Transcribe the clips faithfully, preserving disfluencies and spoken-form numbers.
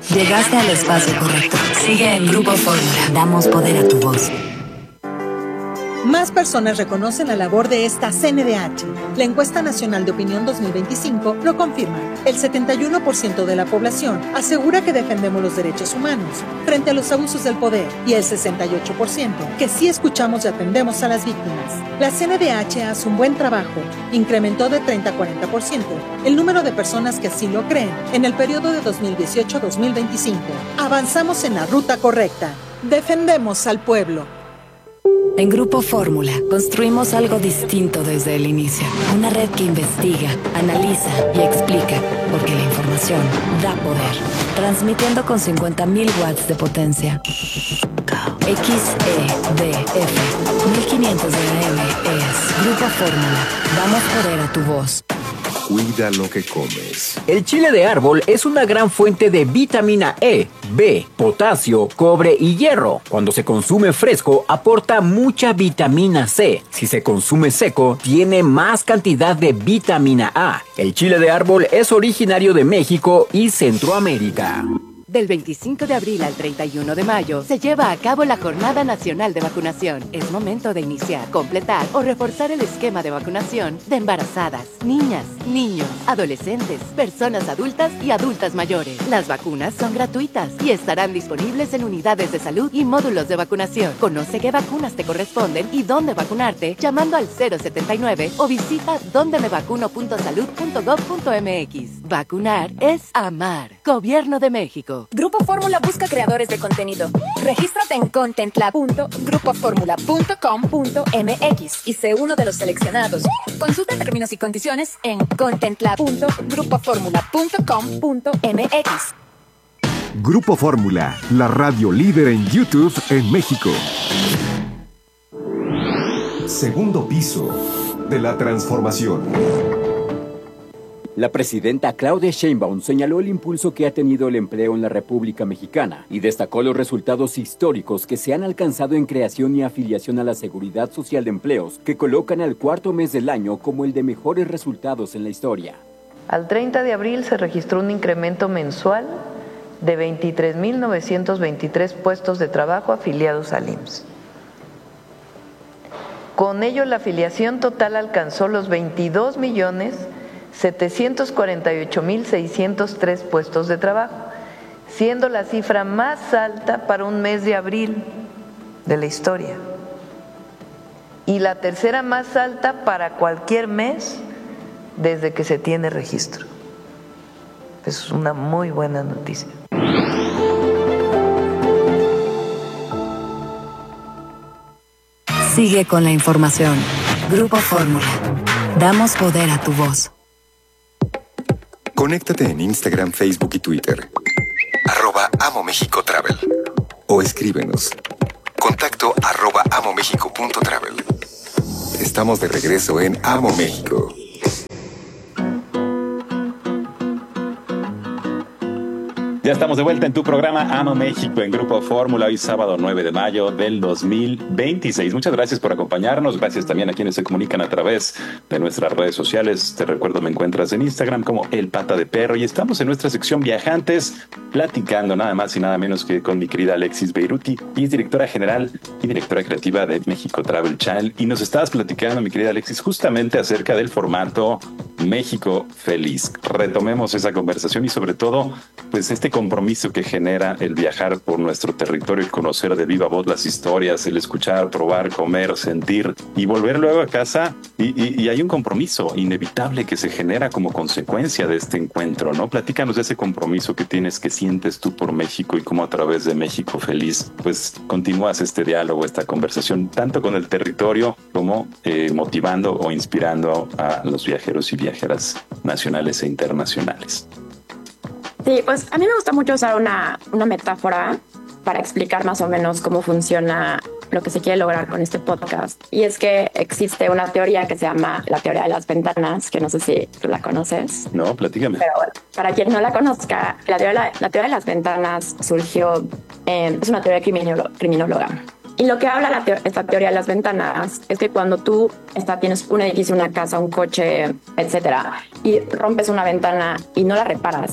Llegaste al espacio correcto. Sigue en Grupo Fórmula. Damos poder a tu voz. Más personas reconocen la labor de esta C N D H. La encuesta nacional de opinión dos mil veinticinco lo confirma. El setenta y uno por ciento de la población asegura que defendemos los derechos humanos frente a los abusos del poder y el sesenta y ocho por ciento que sí escuchamos y atendemos a las víctimas. La C N D H hace un buen trabajo. Incrementó de treinta a cuarenta por ciento el número de personas que así lo creen en el periodo de dos mil dieciocho a dos mil veinticinco. Avanzamos en la ruta correcta. Defendemos al pueblo. En Grupo Fórmula construimos algo distinto desde el inicio. Una red que investiga, analiza y explica, porque la información da poder. Transmitiendo con cincuenta mil watts de potencia. X E D F mil quinientos de A M es Grupo Fórmula. Damos poder a tu voz. Cuida lo que comes. El chile de árbol es una gran fuente de vitamina E, B, potasio, cobre y hierro. Cuando se consume fresco, aporta mucha vitamina C. Si se consume seco, tiene más cantidad de vitamina A. El chile de árbol es originario de México y Centroamérica. Del veinticinco de abril al treinta y uno de mayo se lleva a cabo la Jornada Nacional de Vacunación. Es momento de iniciar, completar o reforzar el esquema de vacunación de embarazadas, niñas, niños, adolescentes, personas adultas y adultas mayores. Las vacunas son gratuitas y estarán disponibles en unidades de salud y módulos de vacunación. Conoce qué vacunas te corresponden y dónde vacunarte llamando al cero setenta y nueve o visita donde me vacuno punto salud punto gov punto m x. Vacunar es amar. Gobierno de México. Grupo Fórmula busca creadores de contenido. Regístrate en content lab punto grupo fórmula punto com punto m x y sé uno de los seleccionados. Consulta términos y condiciones en content lab punto grupo fórmula punto com punto m x. Grupo Fórmula, la radio líder en YouTube en México. Segundo piso de la transformación. La presidenta Claudia Sheinbaum señaló el impulso que ha tenido el empleo en la República Mexicana y destacó los resultados históricos que se han alcanzado en creación y afiliación a la Seguridad Social de Empleos, que colocan al cuarto mes del año como el de mejores resultados en la historia. Al treinta de abril se registró un incremento mensual de veintitrés mil novecientos veintitrés puestos de trabajo afiliados al I M S S. Con ello, la afiliación total alcanzó los veintidós millones setecientos cuarenta y ocho mil seiscientos tres puestos de trabajo, siendo la cifra más alta para un mes de abril de la historia y la tercera más alta para cualquier mes desde que se tiene registro. Es una muy buena noticia. Sigue con la información. Grupo Fórmula. Damos poder a tu voz. Conéctate en Instagram, Facebook y Twitter. Arroba Amo México Travel. O escríbenos. Contacto arroba amomexico punto travel. Estamos de regreso en Amo México. Ya estamos de vuelta en tu programa Amo México en Grupo Fórmula, hoy sábado nueve de mayo del dos mil veintiséis. Muchas gracias por acompañarnos, gracias también a quienes se comunican a través de nuestras redes sociales. Te recuerdo, me encuentras en Instagram como El Pata de Perro y estamos en nuestra sección Viajantes, platicando nada más y nada menos que con mi querida Alexis Beiruti, y es directora general y directora creativa de México Travel Channel. Y nos estabas platicando, mi querida Alexis, justamente acerca del formato México Feliz. Retomemos esa conversación y sobre todo, pues este compromiso que genera el viajar por nuestro territorio y conocer de viva voz las historias, el escuchar, probar, comer, sentir y volver luego a casa. Y, y, y hay un compromiso inevitable que se genera como consecuencia de este encuentro, ¿no? Platícanos de ese compromiso que tienes, que sientes tú por México y cómo a través de México Feliz, pues continúas este diálogo, esta conversación, tanto con el territorio como eh, motivando o inspirando a los viajeros y viajeras nacionales e internacionales. Sí, pues a mí me gusta mucho usar una, una metáfora para explicar más o menos cómo funciona lo que se quiere lograr con este podcast. Y es que existe una teoría que se llama la teoría de las ventanas, que no sé si tú la conoces. No, platícame. Pero bueno, para quien no la conozca, la teoría, la, la teoría de las ventanas surgió, en, es una teoría criminolo, criminóloga. Y lo que habla la te- esta teoría de las ventanas es que cuando tú está, tienes un edificio, una casa, un coche, etcétera, y rompes una ventana y no la reparas,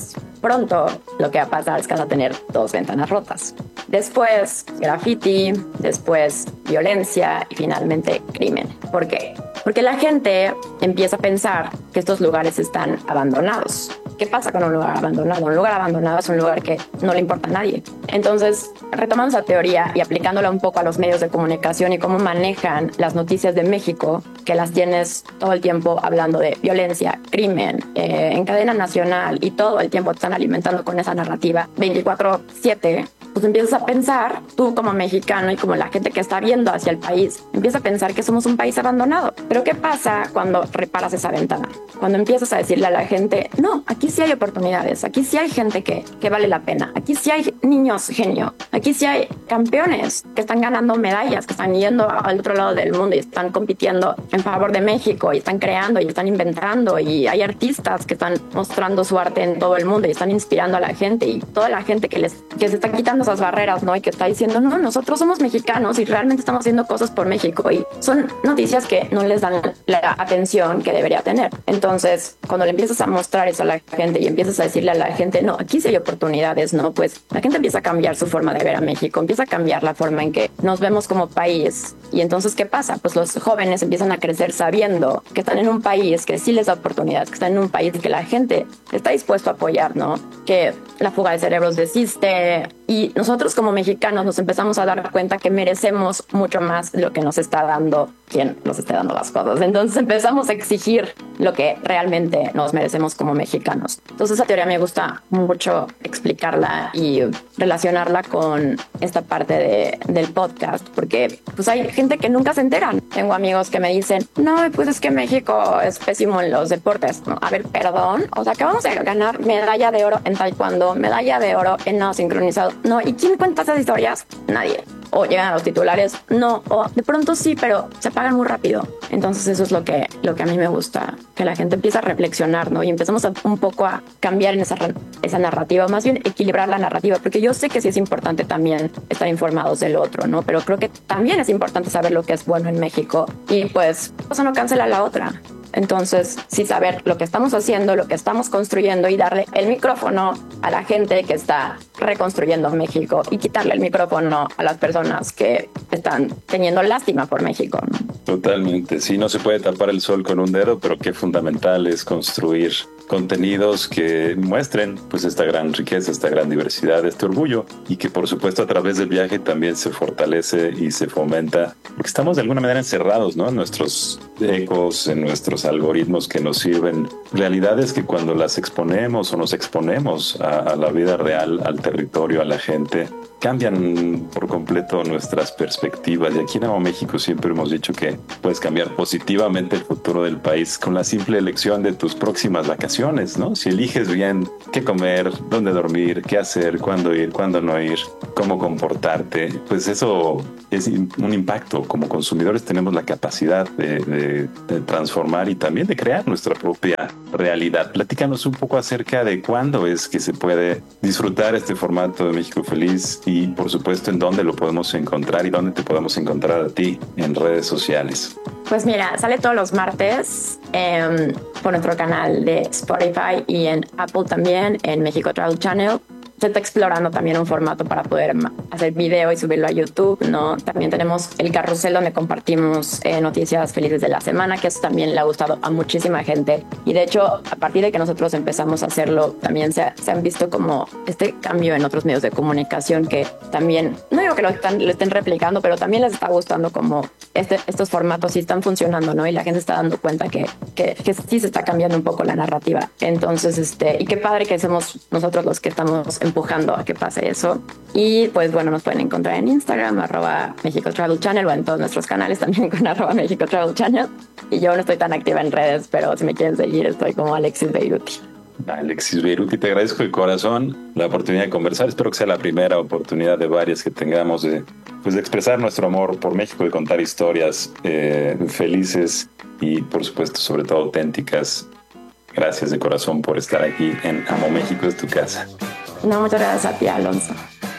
pronto lo que va a pasar es que vas a tener dos ventanas rotas. Después, graffiti, después violencia y finalmente crimen. ¿Por qué? Porque la gente empieza a pensar que estos lugares están abandonados. ¿Qué pasa con un lugar abandonado? Un lugar abandonado es un lugar que no le importa a nadie. Entonces, retomando esa teoría y aplicándola un poco a los medios de comunicación y cómo manejan las noticias de México, que las tienes todo el tiempo hablando de violencia, crimen, eh, en cadena nacional y todo el tiempo te están alimentando con esa narrativa veinticuatro siete, pues empiezas a pensar, tú como mexicano y como la gente que está viendo hacia el país, empieza a pensar que somos un país abandonado. Pero ¿qué pasa cuando reparas esa ventana? Cuando empiezas a decirle a la gente, no, aquí sí hay oportunidades, aquí sí hay gente que, que vale la pena, aquí sí hay niños genio, aquí sí hay campeones que están ganando medallas, que están yendo al otro lado del mundo y están compitiendo en favor de México y están creando y están inventando, y hay artistas que están mostrando su arte en todo el mundo y están inspirando a la gente, y toda la gente que, les, que se está quitando esas barreras, ¿no? Y que está diciendo, no, nosotros somos mexicanos y realmente estamos haciendo cosas por México, y son noticias que no les dan la atención que debería tener. Entonces, cuando le empiezas a mostrar eso a la gente y empiezas a decirle a la gente, no, aquí sí hay oportunidades, ¿no? Pues la gente empieza a cambiar su forma de ver a México, empieza a cambiar la forma en que nos vemos como país. Y entonces, ¿qué pasa? Pues los jóvenes empiezan a crecer sabiendo que están en un país que sí les da oportunidades, que están en un país que la gente está dispuesto a apoyar, ¿no? Que la fuga de cerebros desiste, y nosotros como mexicanos nos empezamos a dar cuenta que merecemos mucho más de lo que nos está dando quien nos esté dando las cosas. Entonces empezamos a exigir lo que realmente nos merecemos como mexicanos. Entonces esa teoría me gusta mucho explicarla y relacionarla con esta parte de, del podcast, porque pues hay gente que nunca se enteran. Tengo amigos que me dicen, no, pues es que México es pésimo en los deportes. No, a ver, perdón, o sea, que vamos a ganar medalla de oro en taekwondo, medalla de oro en nado sincronizado. No, ¿y quién cuenta esas historias? Nadie. O llegan a los titulares, no, o de pronto sí, pero se apagan muy rápido. Entonces eso es lo que, lo que a mí me gusta, que la gente empieza a reflexionar, ¿no? Y empezamos a, un poco a cambiar en esa, esa narrativa, más bien equilibrar la narrativa, porque yo sé que sí es importante también estar informados del otro, ¿no? Pero creo que también es importante saber lo que es bueno en México, y pues eso no cancela la otra. Entonces, sí saber lo que estamos haciendo, lo que estamos construyendo, y darle el micrófono a la gente que está reconstruyendo México, y quitarle el micrófono a las personas que están teniendo lástima por México, ¿no? Totalmente. Sí, no se puede tapar el sol con un dedo, pero qué fundamental es construir contenidos que muestren pues esta gran riqueza, esta gran diversidad, este orgullo, y que por supuesto a través del viaje también se fortalece y se fomenta, porque estamos de alguna manera encerrados, ¿no? En nuestros ecos, en nuestros algoritmos que nos sirven realidades que cuando las exponemos o nos exponemos a, a la vida real, al territorio, a la gente, cambian por completo nuestras perspectivas. Y aquí en Amo México siempre hemos dicho que puedes cambiar positivamente el futuro del país con la simple elección de tus próximas vacaciones, ¿no? Si eliges bien qué comer, dónde dormir, qué hacer, cuándo ir, cuándo no ir, cómo comportarte, pues eso es un impacto. Como consumidores tenemos la capacidad de, de, de transformar y también de crear nuestra propia realidad. Platícanos un poco acerca de cuándo es que se puede disfrutar este formato de México Feliz, y por supuesto en dónde lo podemos encontrar y dónde te podemos encontrar a ti en redes sociales. Pues mira, sale todos los martes eh, por nuestro canal de Spotify y en Apple también, en México Travel Channel. Se está explorando también un formato para poder hacer video y subirlo a YouTube, ¿no? También tenemos el carrusel donde compartimos eh, noticias felices de la semana, que eso también le ha gustado a muchísima gente. Y de hecho, a partir de que nosotros empezamos a hacerlo, también se, se han visto como este cambio en otros medios de comunicación que también, no digo que lo, están, lo estén replicando, pero también les está gustando como este, estos formatos sí están funcionando, ¿no? Y la gente está dando cuenta que, que, que sí se está cambiando un poco la narrativa. Entonces, este, y qué padre que somos nosotros los que estamos empujando a que pase eso. Y pues bueno, nos pueden encontrar en Instagram, arroba México Travel Channel, o en todos nuestros canales también con arroba México Travel Channel. Y yo no estoy tan activa en redes, pero si me quieren seguir estoy como Alexis Beiruti. Alexis Beiruti, te agradezco de corazón la oportunidad de conversar. Espero que sea la primera oportunidad de varias que tengamos de, pues, de expresar nuestro amor por México, de contar historias eh, felices y por supuesto sobre todo auténticas. Gracias de corazón por estar aquí en Amo México, es tu casa. No, muchas gracias a ti, Alonso.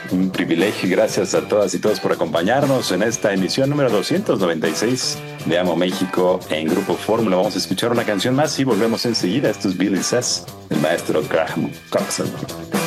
Un privilegio y gracias a todas y todos por acompañarnos en esta emisión número doscientos noventa y seis de Amo México en Grupo Fórmula. Vamos a escuchar una canción más y volvemos enseguida. Esto es Billy Says, el maestro Graham Coxon.